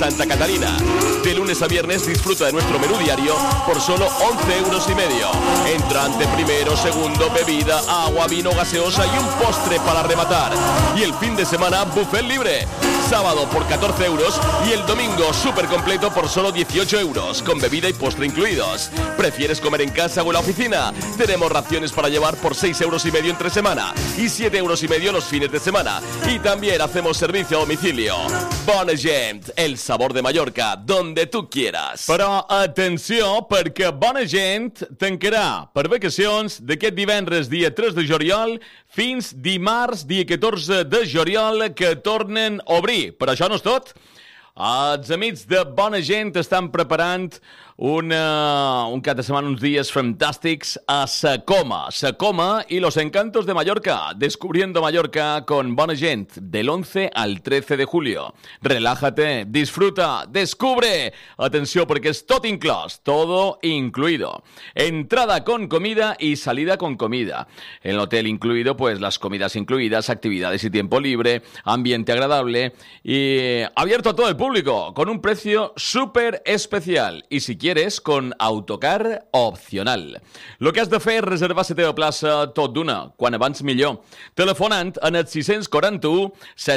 Santa Catarina. De lunes a viernes disfruta de nuestro menú diario por solo 11,5 €. Entrante, primero, segundo, bebida, agua, vino, gaseosa y un postre para rematar. Y el fin de semana, buffet libre. Sábado por 14 € y el domingo súper completo por solo 18 €, con bebida y postre incluidos. ¿Prefieres comer en casa o en la oficina? Tenemos raciones para llevar por 6,5 € entre semana y 7,5 € los fines de semana. Y también hacemos servicio a domicilio. Bona Gent, el sabor de Mallorca, donde tú quieras. Però atenció, perquè Bona Gent tancarà per vacacions d'aquest divendres dia 3 de juliol fins dimarts dia 14 de juliol, que tornen a obrir. Però això no és tot. Els amics de Bona Gent estan preparant un cap de setmana, uns dies fantàstics a Sa Coma y los encantos de Mallorca, descubriendo Mallorca con Bona Gent, del 11 al 13 de julio. Relájate, disfruta, descubre. Atenció, porque es todo inclòs, todo incluido. Entrada con comida y salida con comida. En el hotel incluido, pues las comidas incluidas, actividades y tiempo libre, ambiente agradable y abierto a todo el público, con un precio súper especial. Y si quieres, con autocar opcional. Lo que has de fer és reservar la teva plaça tot d'una, quan abans millor. Telefonant en el 641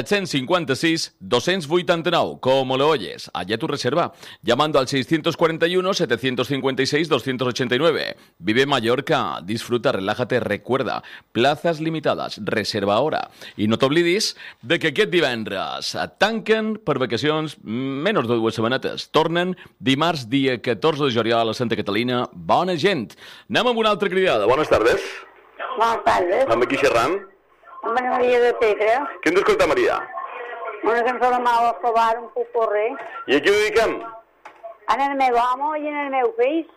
756 289, como lo oyes. Allá tu reserva. Llamando al 641 756 289. Vive Mallorca, disfruta, relájate, recuerda. Plazas limitadas, reserva ahora. I no t'oblidis de que aquest divendres tanquen per vacacions menys de 2 setmanetes. Tornen dimarts dia 14 de juliol a Santa Catalina. Bona Gent. Anem amb una altra cridada. Bones tardes. Bones tardes. Amb qui xerram? Amb Ana Maria de Petra. Què hem d'escoltar, Maria? Una cançó de Mau Escobar, un popurrí. I a qui ho dediquem? En el meu home i en el meu fill.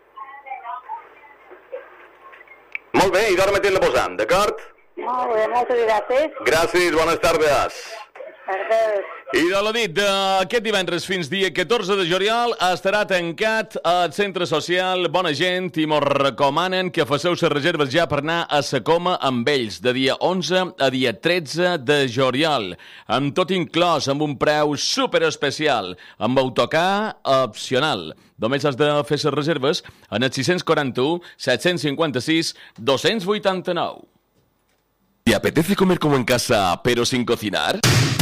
Molt bé, i d'ara mateix la posam, d'acord? Molt bé, moltes gràcies. Gràcies, bones tardes. Tardes. I de lo dit, aquest divendres fins dia 14 de juliol estarà tancat al centre social Bona Gent i mos recomanen que faceu les reserves ja per anar a Sa Coma amb ells de dia 11 a dia 13 de juliol, amb tot inclòs, amb un preu super especial, amb autocar opcional. Només has de fer les reserves en el 641 756 289. ¿Te apetece comer como en casa pero sin cocinar?